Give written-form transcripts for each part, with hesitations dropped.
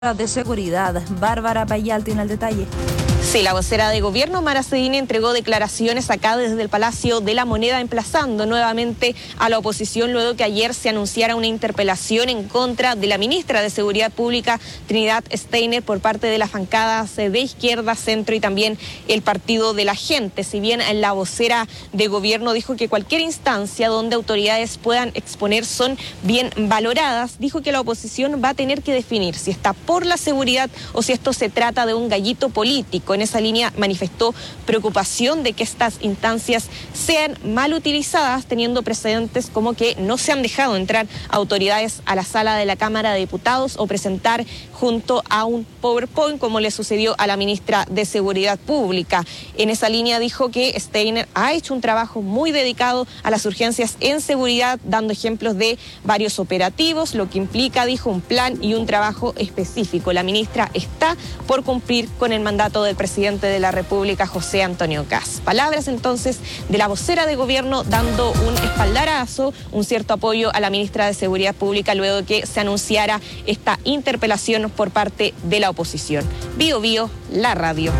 de seguridad. Bárbara Payal tiene el detalle. Sí, la vocera de gobierno, Mara Cedini, entregó declaraciones acá desde el Palacio de la Moneda, emplazando nuevamente a la oposición luego que ayer se anunciara una interpelación en contra de la ministra de Seguridad Pública, Trinidad Steiner, por parte de las bancadas de izquierda, centro y también el Partido de la Gente. Si bien la vocera de gobierno dijo que cualquier instancia donde autoridades puedan exponer son bien valoradas, dijo que la oposición va a tener que definir si está por la seguridad o si esto se trata de un gallito político. En esa línea manifestó preocupación de que estas instancias sean mal utilizadas, teniendo precedentes como que no se han dejado entrar autoridades a la sala de la Cámara de Diputados o presentar junto a un PowerPoint, como le sucedió a la ministra de Seguridad Pública. En esa línea dijo que Steiner ha hecho un trabajo muy dedicado a las urgencias en seguridad, dando ejemplos de varios operativos, lo que implica, dijo, un plan y un trabajo específico. La ministra está por cumplir con el mandato del presidente de la República, José Antonio Kast. Palabras entonces de la vocera de gobierno dando un espaldarazo, un cierto apoyo a la ministra de Seguridad Pública luego de que se anunciara esta interpelación por parte de la oposición. Bio Bio, la radio.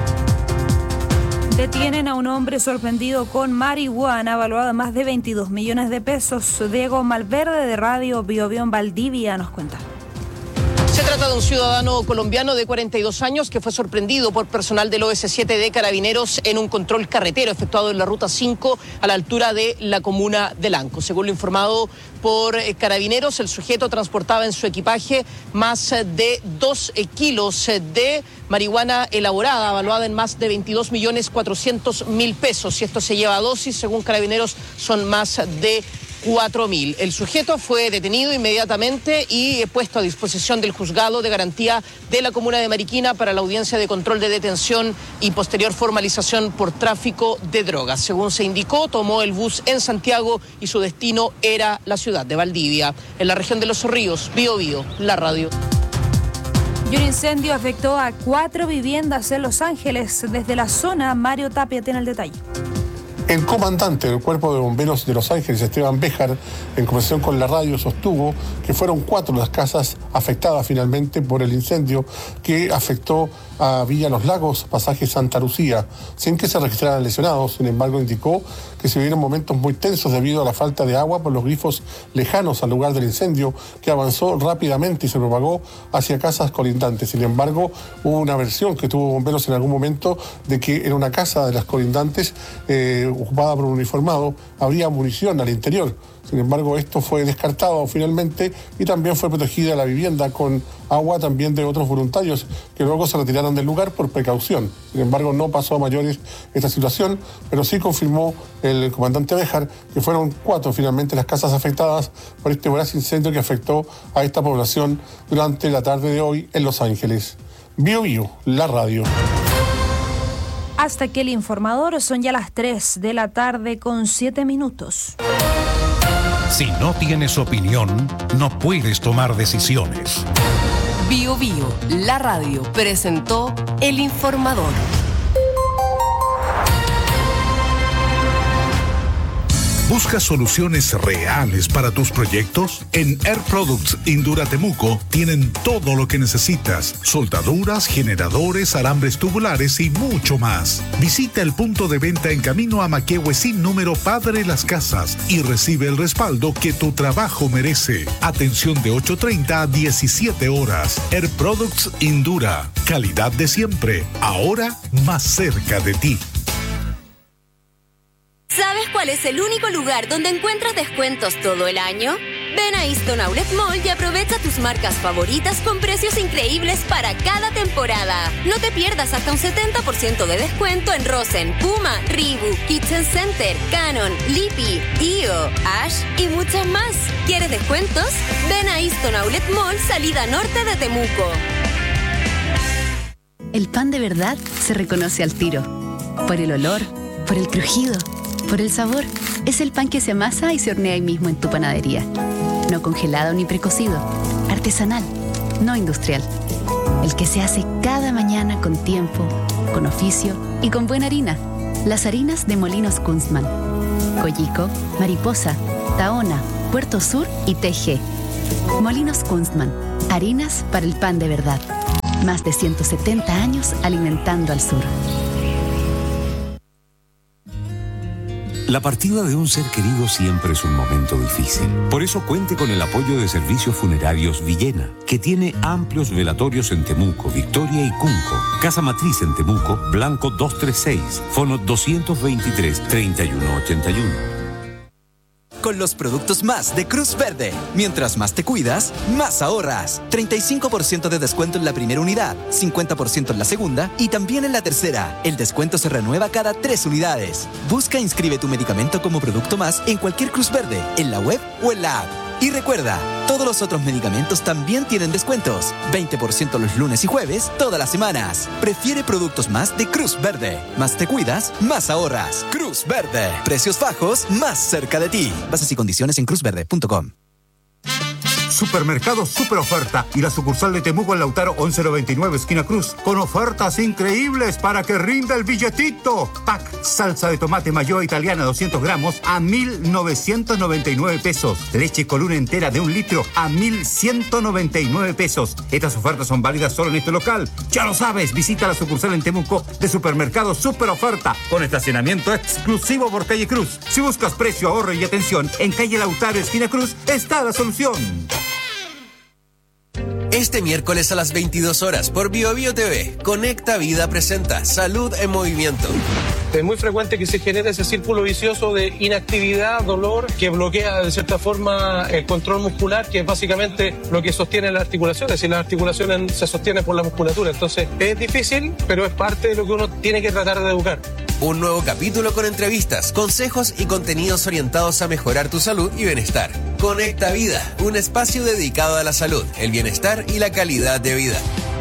Detienen a un hombre sorprendido con marihuana valuada en más de 22 millones de pesos. Diego Malverde de Radio Bio Bio en Valdivia nos cuenta. Se trata de un ciudadano colombiano de 42 años que fue sorprendido por personal del OS7 de Carabineros en un control carretero efectuado en la Ruta 5 a la altura de la comuna de Lanco. Según lo informado por Carabineros, el sujeto transportaba en su equipaje más de 2 kilos de marihuana elaborada, evaluada en más de 22.400.000 pesos. Si esto se lleva a dosis, según Carabineros, son más de 4.000. El sujeto fue detenido inmediatamente y puesto a disposición del juzgado de garantía de la comuna de Mariquina para la audiencia de control de detención y posterior formalización por tráfico de drogas. Según se indicó, tomó el bus en Santiago y su destino era la ciudad de Valdivia. En la región de Los Ríos, Bio Bio, la radio. Y un incendio afectó a 4 viviendas en Los Ángeles. Desde la zona, Mario Tapia tiene el detalle. El comandante del Cuerpo de Bomberos de Los Ángeles, Esteban Béjar, en conversación con la radio, sostuvo que fueron 4 las casas afectadas finalmente por el incendio que afectó a Villa Los Lagos, pasaje Santa Lucía, sin que se registraran lesionados. Sin embargo, indicó que se vivieron momentos muy tensos debido a la falta de agua por los grifos lejanos al lugar del incendio, que avanzó rápidamente y se propagó hacia casas colindantes. Sin embargo, hubo una versión que tuvo bomberos en algún momento de que en una casa de las colindantes ocupada por un uniformado habría munición al interior. Sin embargo, esto fue descartado finalmente y también fue protegida la vivienda con agua también de otros voluntarios que luego se retiraron del lugar por precaución. Sin embargo, no pasó a mayores esta situación, pero sí confirmó el comandante Béjar que fueron 4 finalmente las casas afectadas por este voraz incendio que afectó a esta población durante la tarde de hoy en Los Ángeles. Bio Bio, la radio. Hasta que el informador, son ya las 3 de la tarde con 7 minutos. Si no tienes opinión, no puedes tomar decisiones. Bio Bio, la radio, presentó El Informador. ¿Buscas soluciones reales para tus proyectos? En Air Products Indura Temuco tienen todo lo que necesitas: soldaduras, generadores, alambres tubulares y mucho más. Visita el punto de venta en camino a Maquehue sin número Padre Las Casas y recibe el respaldo que tu trabajo merece. Atención de 8:30 a 17 horas. Air Products Indura, calidad de siempre, ahora más cerca de ti. ¿Sabes cuál es el único lugar donde encuentras descuentos todo el año? Ven a Easton Outlet Mall y aprovecha tus marcas favoritas con precios increíbles para cada temporada. No te pierdas hasta un 70% de descuento en Rosen, Puma, Reebok, Kitchen Center, Canon, Lippy, IO, Ash y muchas más. ¿Quieres descuentos? Ven a Easton Outlet Mall, salida norte de Temuco. El pan de verdad se reconoce al tiro. Por el olor, por el crujido, por el sabor. Es el pan que se amasa y se hornea ahí mismo en tu panadería. No congelado ni precocido. Artesanal, no industrial. El que se hace cada mañana con tiempo, con oficio y con buena harina. Las harinas de Molinos Kunstmann. Coyico, Mariposa, Tahona, Puerto Sur y TG. Molinos Kunstmann. Harinas para el pan de verdad. Más de 170 años alimentando al sur. La partida de un ser querido siempre es un momento difícil. Por eso cuente con el apoyo de Servicios Funerarios Villena, que tiene amplios velatorios en Temuco, Victoria y Cunco. Casa Matriz en Temuco, Blanco 236, Fono 223-3181. Con los productos más de Cruz Verde. Mientras más te cuidas, más ahorras. 35% de descuento en la primera unidad, 50% en la segunda y también en la tercera. El descuento se renueva cada 3 unidades. Busca e inscribe tu medicamento como producto más en cualquier Cruz Verde, en la web o en la app. Y recuerda, todos los otros medicamentos también tienen descuentos. 20% los lunes y jueves, todas las semanas. Prefiere productos más de Cruz Verde. Más te cuidas, más ahorras. Cruz Verde. Precios bajos, más cerca de ti. Bases y condiciones en cruzverde.com. Supermercado Super Oferta y la sucursal de Temuco en Lautaro 11029 esquina Cruz, con ofertas increíbles para que rinda el billetito. Pack salsa de tomate mayo italiana 200 gramos a 1,999 pesos. Leche Coluna entera de 1 litro a 1,199 pesos. Estas ofertas son válidas solo en este local. Ya lo sabes, visita la sucursal en Temuco de Supermercado Super Oferta, con estacionamiento exclusivo por calle Cruz. Si buscas precio, ahorro y atención, en calle Lautaro esquina Cruz está la solución. Este miércoles a las 22 horas por BioBio TV, Conecta Vida presenta Salud en Movimiento. Es muy frecuente que se genere ese círculo vicioso de inactividad, dolor, que bloquea de cierta forma el control muscular, que es básicamente lo que sostiene las articulaciones, y las articulaciones se sostienen por la musculatura. Entonces es difícil, pero es parte de lo que uno tiene que tratar de educar. Un nuevo capítulo con entrevistas, consejos y contenidos orientados a mejorar tu salud y bienestar. Conecta Vida, un espacio dedicado a la salud, el bienestar y la calidad de vida.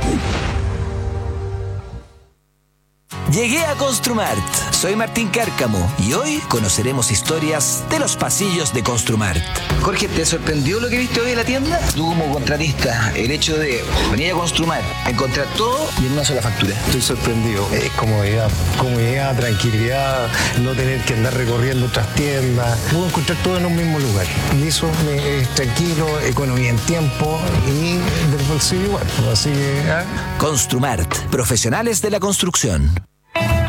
Llegué a Construmart. Soy Martín Cárcamo y hoy conoceremos historias de los pasillos de Construmart. Jorge, ¿te sorprendió lo que viste hoy en la tienda? Tú como contratista, el hecho de venir a Construmart, encontrar todo y en una sola factura. Estoy sorprendido. Comodidad, tranquilidad, no tener que andar recorriendo otras tiendas. Puedo encontrar todo en un mismo lugar. Y eso es tranquilo, economía en tiempo y del bolsillo igual. Así que... Construmart, profesionales de la construcción.